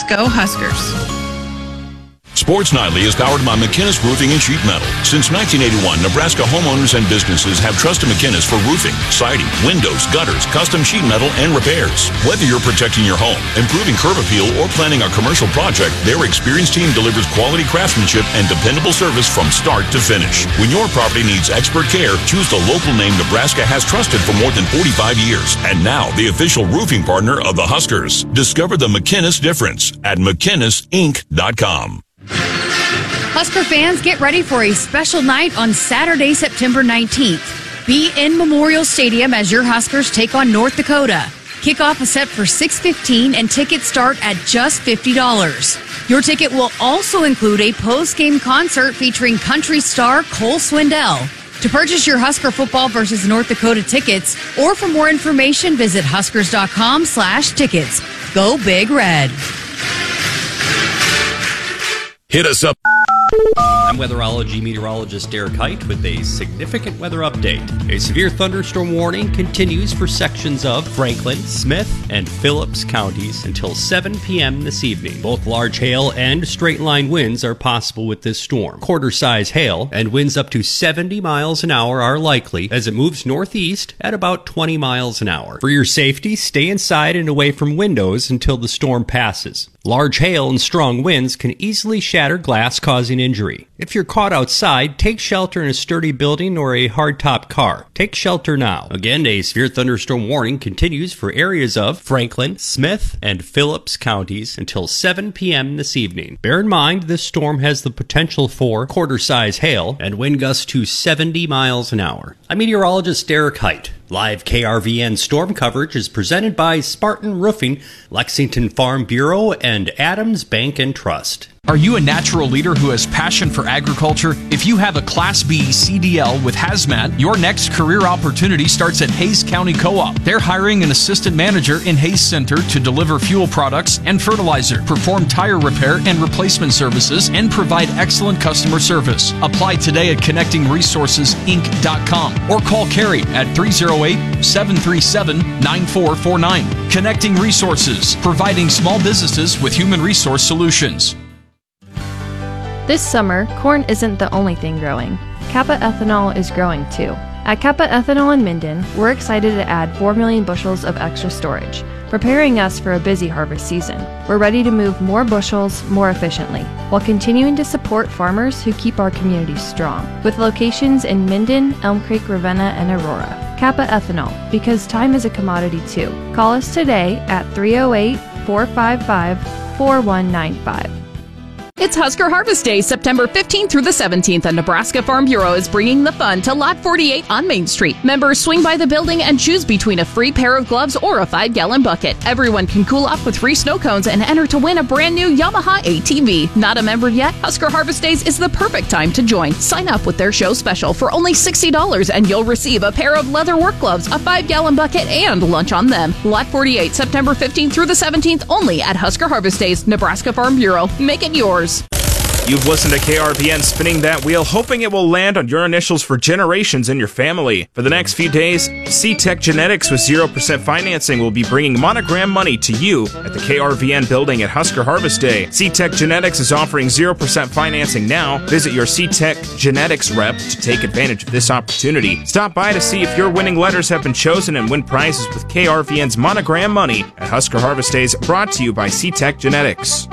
Go Huskers! Sports Nightly is powered by McInnes Roofing and Sheet Metal. Since 1981, Nebraska homeowners and businesses have trusted McInnes for roofing, siding, windows, gutters, custom sheet metal, and repairs. Whether you're protecting your home, improving curb appeal, or planning a commercial project, their experienced team delivers quality craftsmanship and dependable service from start to finish. When your property needs expert care, choose the local name Nebraska has trusted for more than 45 years. And now, the official roofing partner of the Huskers. Discover the McInnes difference at McInnesInc.com. Husker fans, get ready for a special night on Saturday, September 19th. Be in Memorial Stadium as your Huskers take on North Dakota. Kickoff is set for 6:15 and tickets start at just $50. Your ticket will also include a post-game concert featuring country star Cole Swindell. To purchase your Husker football versus North Dakota tickets, or for more information, visit huskers.com/tickets. Go Big Red. Hit us up. I'm weatherology meteorologist Derek Height with a significant weather update. A severe thunderstorm warning continues for sections of Franklin, Smith, and Phillips counties until 7 p.m. this evening. Both large hail and straight-line winds are possible with this storm. Quarter-size hail and winds up to 70 miles an hour are likely as it moves northeast at about 20 miles an hour. For your safety, stay inside and away from windows until the storm passes. Large hail and strong winds can easily shatter glass, causing injury. If you're caught outside, take shelter in a sturdy building or a hardtop car. Take shelter now. Again, a severe thunderstorm warning continues for areas of Franklin, Smith, and Phillips counties until 7 p.m. this evening. Bear in mind, this storm has the potential for quarter-size hail and wind gusts to 70 miles an hour. I'm meteorologist Derek Height. Live KRVN storm coverage is presented by Spartan Roofing, Lexington Farm Bureau, and Adams Bank and Trust. Are you a natural leader who has passion for agriculture? If you have a Class B CDL with Hazmat, your next career opportunity starts at Hays County Co-op. They're hiring an assistant manager in Hays Center to deliver fuel products and fertilizer, perform tire repair and replacement services, and provide excellent customer service. Apply today at connectingresourcesinc.com or call Carrie at 308-737-9449. Connecting Resources, providing small businesses with human resource solutions. This summer, corn isn't the only thing growing. Kappa Ethanol is growing too. At Kappa Ethanol in Minden, we're excited to add 4 million bushels of extra storage, preparing us for a busy harvest season. We're ready to move more bushels more efficiently, while continuing to support farmers who keep our communities strong, with locations in Minden, Elm Creek, Ravenna, and Aurora. Kappa Ethanol, because time is a commodity too. Call us today at 308-455-4195. It's Husker Harvest Day, September 15th through the 17th, and Nebraska Farm Bureau is bringing the fun to Lot 48 on Main Street. Members swing by the building and choose between a free pair of gloves or a 5-gallon bucket. Everyone can cool off with free snow cones and enter to win a brand new Yamaha ATV. Not a member yet? Husker Harvest Days is the perfect time to join. Sign up with their show special for only $60 and you'll receive a pair of leather work gloves, a 5-gallon bucket, and lunch on them. Lot 48, September 15th through the 17th, only at Husker Harvest Days, Nebraska Farm Bureau. Make it yours. You've listened to KRVN spinning that wheel, hoping it will land on your initials for generations in your family. For the next few days, C-Tech Genetics with 0% financing will be bringing Monogram money to you at the KRVN building at Husker Harvest Day. C-Tech Genetics is offering 0% financing now. Visit your C-Tech Genetics rep to take advantage of this opportunity. Stop by to see if your winning letters have been chosen and win prizes with KRVN's Monogram money at Husker Harvest Days, brought to you by C-Tech Genetics.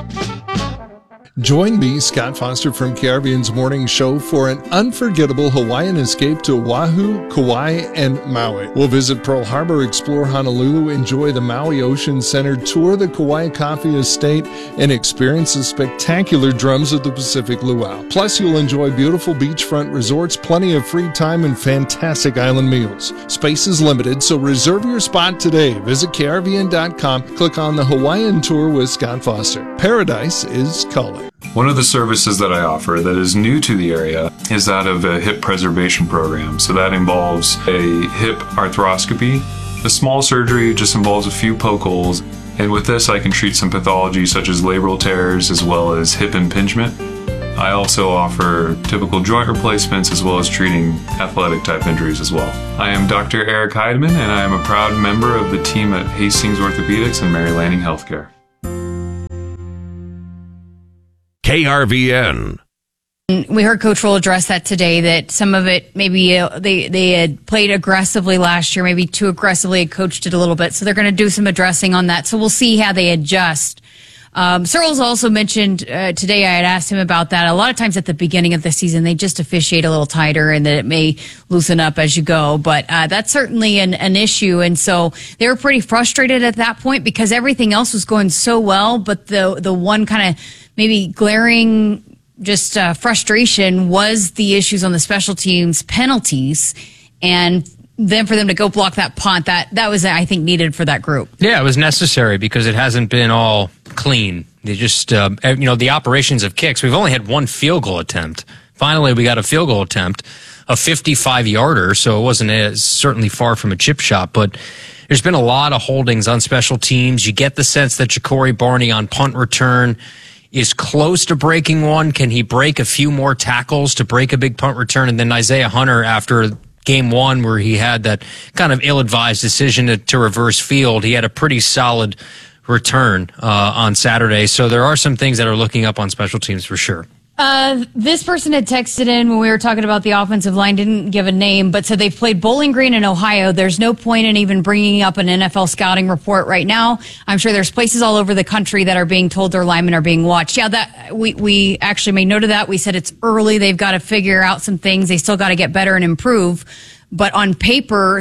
Join me, Scott Foster from KRVN's Morning Show, for an unforgettable Hawaiian escape to Oahu, Kauai, and Maui. We'll visit Pearl Harbor, explore Honolulu, enjoy the Maui Ocean Center, tour the Kauai Coffee Estate, and experience the spectacular drums of the Pacific Luau. Plus, you'll enjoy beautiful beachfront resorts, plenty of free time, and fantastic island meals. Space is limited, so reserve your spot today. Visit krvn.com, click on the Hawaiian Tour with Scott Foster. Paradise is calling. One of the services that I offer that is new to the area is that of a hip preservation program. So that involves a hip arthroscopy. The small surgery just involves a few poke holes, and with this I can treat some pathology such as labral tears as well as hip impingement. I also offer typical joint replacements as well as treating athletic type injuries as well. I am Dr. Eric Heidemann, and I am a proud member of the team at Hastings Orthopedics and Mary Lanning Healthcare. KRVN. We heard Coach Roll address that today, that some of it maybe they had played aggressively last year, maybe too aggressively, had coached it a little bit. So they're going to do some addressing on that. So we'll see how they adjust. Searles also mentioned today, I had asked him about that. A lot of times at the beginning of the season, they just officiate a little tighter and that it may loosen up as you go. But that's certainly an issue. And so they were pretty frustrated at that point because everything else was going so well. But the one kind of maybe glaring just frustration was the issues on the special teams penalties, and then for them to go block that punt, that was, I think, needed for that group. Yeah, it was necessary because it hasn't been all clean. They just, the operations of kicks, we've only had one field goal attempt. Finally, we got a field goal attempt, a 55-yarder, so it wasn't certainly far from a chip shot, but there's been a lot of holdings on special teams. You get the sense that Ja'Cory Barney on punt return is close to breaking one. Can he break a few more tackles to break a big punt return? And then Isaiah Hunter, after game one where he had that kind of ill-advised decision to reverse field, he had a pretty solid return on Saturday. So there are some things that are looking up on special teams for sure. This person had texted in when we were talking about the offensive line, didn't give a name, but said they've played Bowling Green in Ohio. There's no point in even bringing up an NFL scouting report right now. I'm sure there's places all over the country that are being told their linemen are being watched. Yeah, that we actually made note of that. We said it's early. They've got to figure out some things. They still got to get better and improve. But on paper,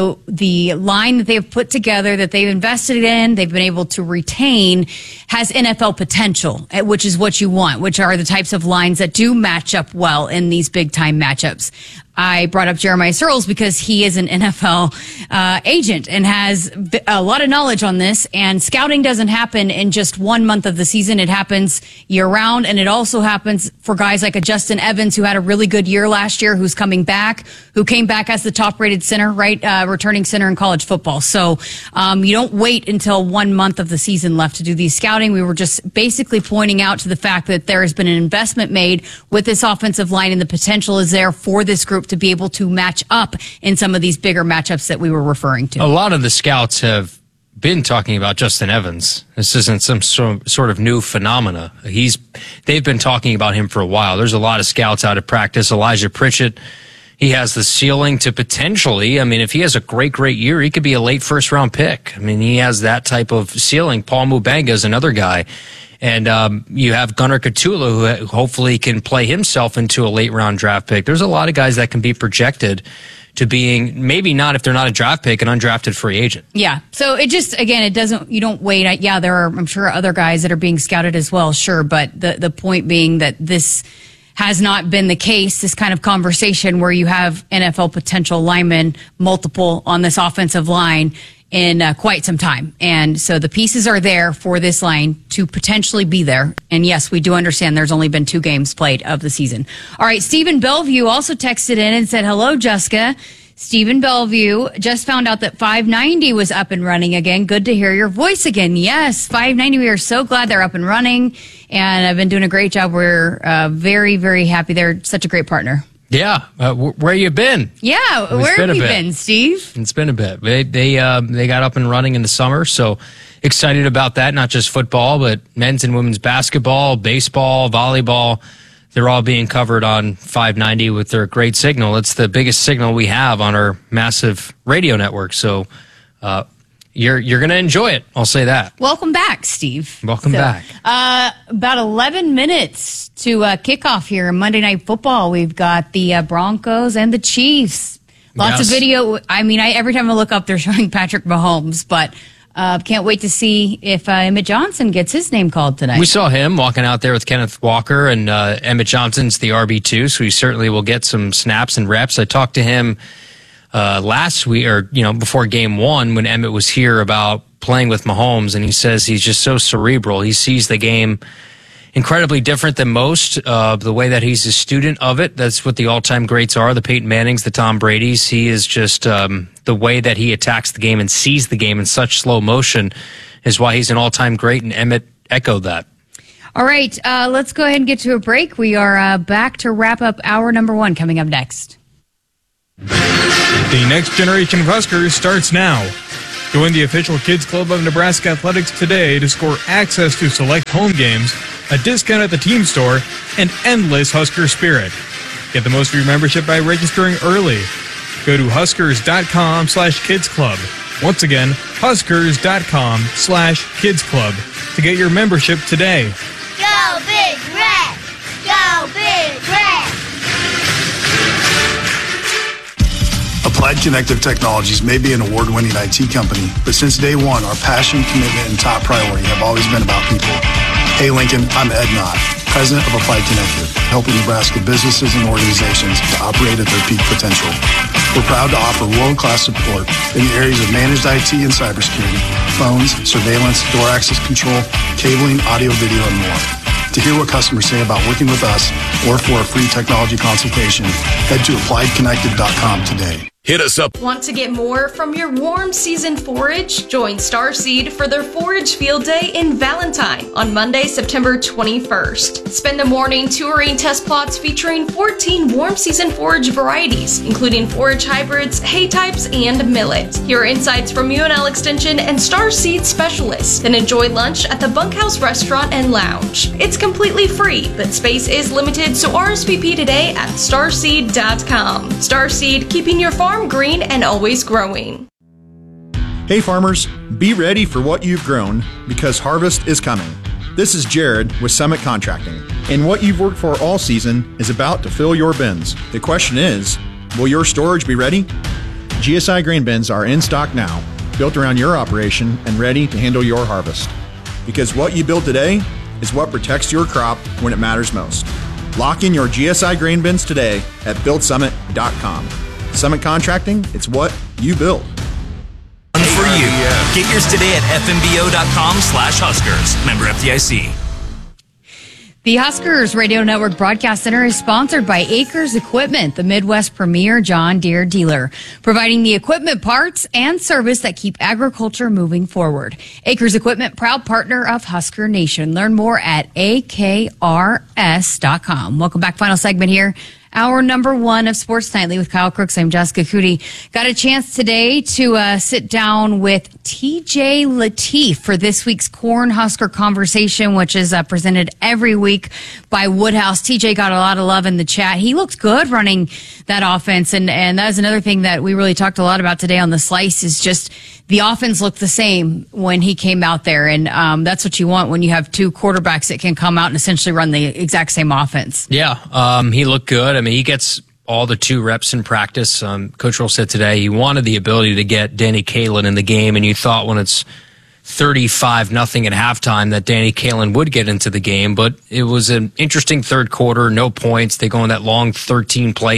the line that they've put together, that they've invested in, they've been able to retain, has NFL potential, which is what you want, which are the types of lines that do match up well in these big-time matchups. I brought up Jeremiah Searles because he is an NFL agent and has a lot of knowledge on this. And scouting doesn't happen in just 1 month of the season. It happens year-round, and it also happens for guys like a Justin Evans, who had a really good year last year, who's coming back, who came back as the top-rated center, right, returning center in college football. So you don't wait until 1 month of the season left to do these scouting. We were just basically pointing out to the fact that there has been an investment made with this offensive line, and the potential is there for this group to be able to match up in some of these bigger matchups that we were referring to. A lot of the scouts have been talking about Justin Evans. This isn't some sort of new phenomena. They've been talking about him for a while. There's a lot of scouts out at practice. Elijah Pritchett, he has the ceiling to potentially, if he has a great year, he could be a late first-round pick. He has that type of ceiling. Paul Mubenga is another guy. And you have Gunnar Katula, who hopefully can play himself into a late-round draft pick. There's a lot of guys that can be projected to being, maybe not if they're not a draft pick, an undrafted free agent. Yeah. So it just, again, you don't wait. Yeah, there are, I'm sure, other guys that are being scouted as well, sure. But the point being that this has not been the case, this kind of conversation where you have NFL potential linemen, multiple on this offensive line, in quite some time. And so the pieces are there for this line to potentially be there. And yes, we do understand there's only been 2 games played of the season. All right, Stephen Bellevue also texted in and said, hello, Jessica. Stephen Bellevue just found out that 590 was up and running again. Good to hear your voice again. Yes, 590, we are so glad they're up and running. And I've been doing a great job. We're very, very happy. They're such a great partner. Yeah, where you been? Yeah, where have you been, Steve? It's been a bit. They got up and running in the summer, so excited about that. Not just football, but men's and women's basketball, baseball, volleyball. They're all being covered on 590 with their great signal. It's the biggest signal we have on our massive radio network. So you're going to enjoy it. I'll say that. Welcome back, Steve. Welcome back. About 11 minutes to kickoff here in Monday Night Football. We've got the Broncos and the Chiefs. Lots of video. Every time I look up, they're showing Patrick Mahomes, but can't wait to see if Emmett Johnson gets his name called tonight. We saw him walking out there with Kenneth Walker, and Emmett Johnson's the RB2, so he certainly will get some snaps and reps. I talked to him last week, or before game 1, when Emmett was here, about playing with Mahomes, and he says he's just so cerebral. He sees the game incredibly different than most. The way that he's a student of it, that's what the all-time greats are, the Peyton Mannings, the Tom Bradys. He is just the way that he attacks the game and sees the game in such slow motion is why he's an all-time great, and Emmett echoed that. All right, let's go ahead and get to a break. We are back to wrap up hour number 1 coming up next. The next generation of Huskers starts now. Join the official Kids Club of Nebraska Athletics today to score access to select home games, a discount at the team store, and endless Husker spirit. Get the most of your membership by registering early. Go to huskers.com/kidsclub. Once again, huskers.com/kidsclub to get your membership today. Go Big Red! Go Big Red! Applied Connective Technologies may be an award-winning IT company, but since day one, our passion, commitment, and top priority have always been about people. Hey Lincoln, I'm Ed Knott, President of Applied Connective, helping Nebraska businesses and organizations to operate at their peak potential. We're proud to offer world-class support in the areas of managed IT and cybersecurity, phones, surveillance, door access control, cabling, audio, video, and more. To hear what customers say about working with us or for a free technology consultation, head to appliedconnected.com today. Hit us up. Want to get more from your warm season forage? Join Starseed for their Forage Field Day in Valentine on Monday, September 21st. Spend a morning touring test plots featuring 14 warm season forage varieties, including forage hybrids, hay types, and millet. Hear insights from UNL Extension and Starseed specialists. Then enjoy lunch at the Bunkhouse Restaurant and Lounge. It's completely free, but space is limited, so RSVP today at starseed.com. Starseed, keeping your farm green and always growing. Hey farmers, be ready for what you've grown because harvest is coming. This is Jared with Summit Contracting, and what you've worked for all season is about to fill your bins. The question is, will your storage be ready? GSI grain bins are in stock now, built around your operation and ready to handle your harvest. Because what you build today is what protects your crop when it matters most. Lock in your GSI grain bins today at buildsummit.com. Summit Contracting, it's what you build. For you. Get yours today at fmbo.com/Huskers. Member FDIC. The Huskers Radio Network Broadcast Center is sponsored by Acres Equipment, the Midwest premier John Deere dealer, providing the equipment parts and service that keep agriculture moving forward. Acres Equipment, proud partner of Husker Nation. Learn more at akrs.com. Welcome back. Final segment here. Hour number 1 of Sports Nightly with Kyle Crooks. I'm Jessica Cootie. Got a chance today to sit down with TJ Lateef for this week's Cornhusker Conversation, which is presented every week by Woodhouse. TJ got a lot of love in the chat. He looked good running that offense, and that is another thing that we really talked a lot about today on the Slice is just the offense looked the same when he came out there, and that's what you want when you have two quarterbacks that can come out and essentially run the exact same offense. Yeah, he looked good. I mean, he gets all the 2 reps in practice. Coach Roll said today he wanted the ability to get Danny Kaelin in the game, and you thought when it's 35-0 at halftime that Danny Kaelin would get into the game, but it was an interesting third quarter, no points. They go on that long 13-play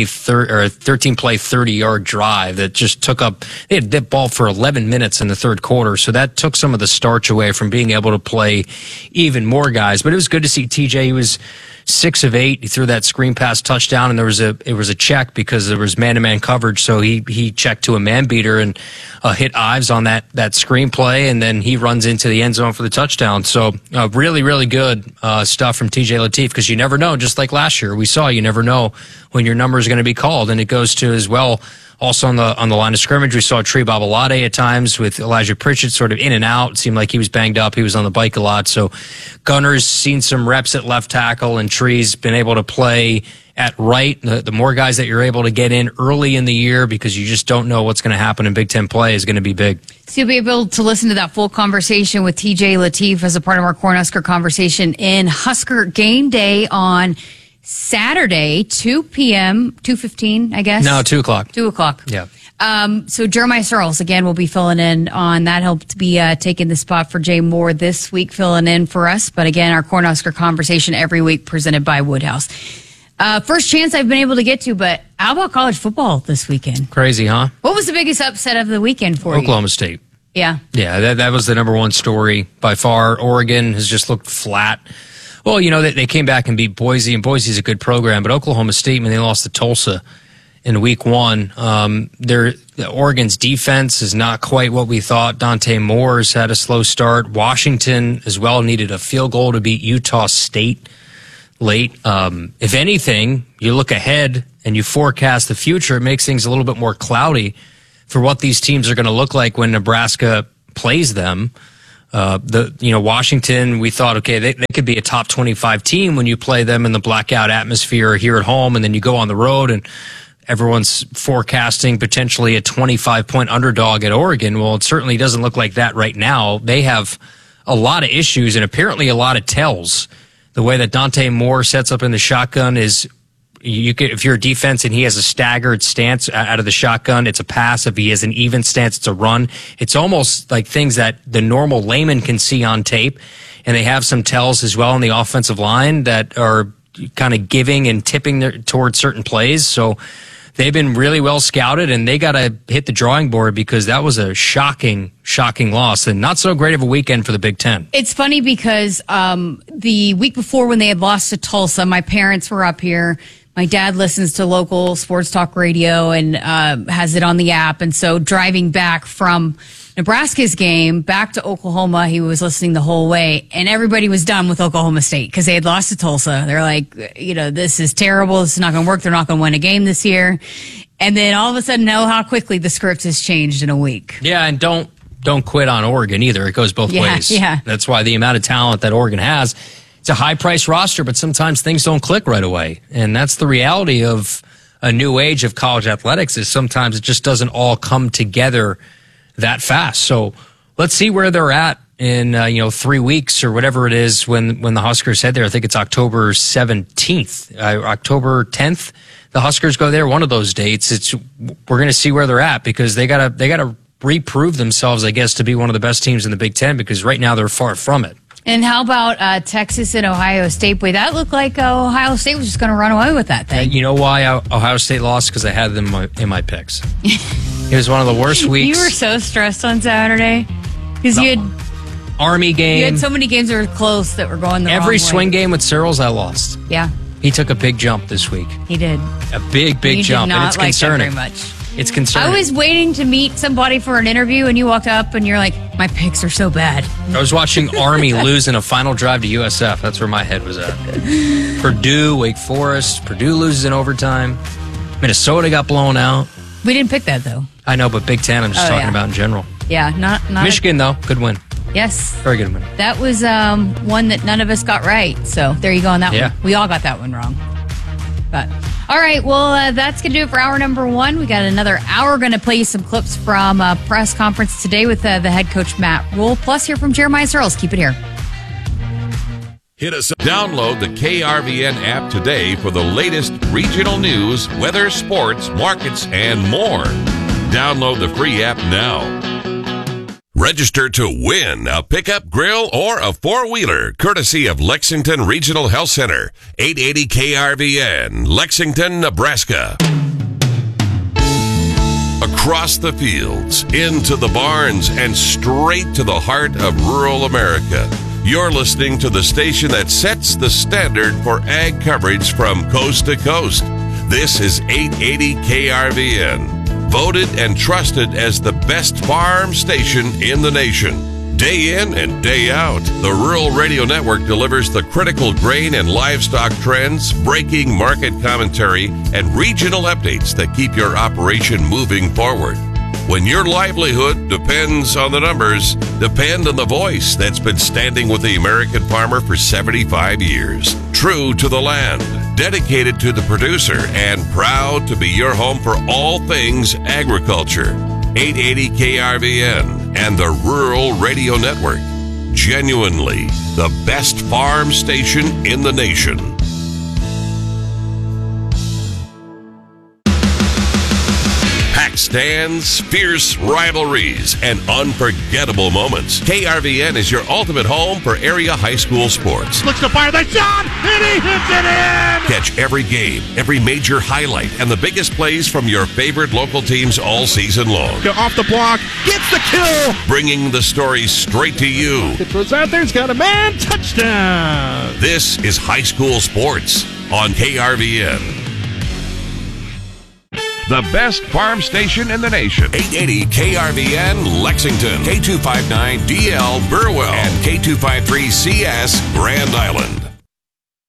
30-yard drive that just took up, they had that ball for 11 minutes in the third quarter, so that took some of the starch away from being able to play even more guys. But it was good to see TJ. He was 6 of 8. He threw that screen pass touchdown, and it was a check because there was man-to-man coverage. So he checked to a man beater and hit Ives on that screen play, and then he runs into the end zone for the touchdown. So really, really good stuff from TJ Lateef because you never know. Just like last year, we saw you never know when your number is going to be called, and it goes to as well. Also on the line of scrimmage, we saw Tree Babalade at times with Elijah Pritchett sort of in and out. It seemed like he was banged up. He was on the bike a lot. So Gunner's seen some reps at left tackle, and Tree's been able to play at right. The more guys that you're able to get in early in the year because you just don't know what's going to happen in Big Ten play is going to be big. So you'll be able to listen to that full conversation with TJ Lateef as a part of our Cornhusker Conversation in Husker Game Day on Saturday, 2 p.m., 2:15, I guess? No, 2 o'clock. 2 o'clock. Yeah. So Jeremiah Searles, again, will be filling in on that. He'll be taking the spot for Jay Moore this week, filling in for us. But again, our Cornhusker Conversation every week presented by Woodhouse. First chance I've been able to get to, but how about college football this weekend? Crazy, huh? What was the biggest upset of the weekend for you? Oklahoma State. Yeah. Yeah, that was the number one story by far. Oregon has just looked flat. Well, you know, they came back and beat Boise, and Boise's a good program, but Oklahoma State, when they lost to Tulsa in week 1, Oregon's defense is not quite what we thought. Dante Moore's had a slow start. Washington as well needed a field goal to beat Utah State late. If anything, you look ahead and you forecast the future, it makes things a little bit more cloudy for what these teams are going to look like when Nebraska plays them. Washington, we thought, okay, they could be a top 25 team when you play them in the blackout atmosphere here at home, and then you go on the road and everyone's forecasting potentially a 25-point underdog at Oregon. Well, it certainly doesn't look like that right now. They have a lot of issues and apparently a lot of tells. The way that Dante Moore sets up in the shotgun is, if you're a defense and he has a staggered stance out of the shotgun, it's a pass. If he has an even stance, it's a run. It's almost like things that the normal layman can see on tape. And they have some tells as well on the offensive line that are kind of giving and tipping towards certain plays. So they've been really well scouted, and they got to hit the drawing board because that was a shocking loss and not so great of a weekend for the Big Ten. It's funny because the week before when they had lost to Tulsa, my parents were up here. My dad listens to local sports talk radio and has it on the app. And so driving back from Nebraska's game back to Oklahoma, he was listening the whole way, and everybody was done with Oklahoma State because they had lost to Tulsa. They're like, this is terrible. This is not going to work. They're not going to win a game this year. And then all of a sudden, know how quickly the script has changed in a week. Yeah, and don't quit on Oregon either. It goes both ways. Yeah. That's why the amount of talent that Oregon has, it's a high-priced roster, but sometimes things don't click right away. And that's the reality of a new age of college athletics, is sometimes it just doesn't all come together that fast. So let's see where they're at in 3 weeks or whatever it is when the Huskers head there. I think it's October 17th, October 10th. The Huskers go there. One of those dates. We're going to see where they're at because they gotta reprove themselves, I guess, to be one of the best teams in the Big Ten, because right now they're far from it. And how about Texas and Ohio State? Boy, that looked like Ohio State was just going to run away with that thing. You know why Ohio State lost? Because I had them in my picks. It was one of the worst weeks. You were so stressed on Saturday because you had Army game. You had so many games that were close that were going the wrong way. Every swing game with Searles, I lost. Yeah. He took a big jump this week. He did. A big jump. Did not and it's like concerning. That very much. It's concerning. I was waiting to meet somebody for an interview, and you walked up, and you're like, my picks are so bad. I was watching Army lose in a final drive to USF. That's where my head was at. Purdue, Wake Forest. Purdue loses in overtime. Minnesota got blown out. We didn't pick that, though. I know, but Big Ten, I'm just talking about in general. Yeah, not Michigan, though, good win. Yes. Very good win. That was one that none of us got right. So there you go on that one. We all got that one wrong. But all right, well, that's going to do it for hour number 1. We got another hour. Going to play you some clips from a press conference today with the head coach, Matt Rule. Plus, hear from Jeremiah Searles. Keep it here. Hit us up. Download the KRVN app today for the latest regional news, weather, sports, markets, and more. Download the free app now. Register to win a pickup, grill, or a four-wheeler, courtesy of Lexington Regional Health Center, 880 KRVN, Lexington, Nebraska. Across the fields, into the barns, and straight to the heart of rural America. You're listening to the station that sets the standard for ag coverage from coast to coast. This is 880 KRVN. Voted and trusted as the best farm station in the nation. Day in and day out, the Rural Radio Network delivers the critical grain and livestock trends, breaking market commentary, and regional updates that keep your operation moving forward. When your livelihood depends on the numbers, depend on the voice that's been standing with the American farmer for 75 years. True to the land, dedicated to the producer, and proud to be your home for all things agriculture. 880 KRVN and the Rural Radio Network. Genuinely the best farm station in the nation. Stands, fierce rivalries, and unforgettable moments. KRVN is your ultimate home for area high school sports. Looks to fire the shot, and he hits it in! Catch every game, every major highlight, and the biggest plays from your favorite local teams all season long. Go off the block, gets the kill! Bringing the story straight to you. It was out there, it's got a man, touchdown! This is high school sports on KRVN. The best farm station in the nation. 880 KRVN Lexington, K259DL Burwell, and K253CS Grand Island.